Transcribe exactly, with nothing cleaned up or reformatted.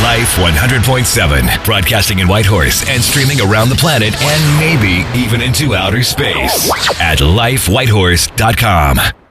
Life one hundred point seven, broadcasting in Whitehorse and streaming around the planet and maybe even into outer space at life whitehorse dot com.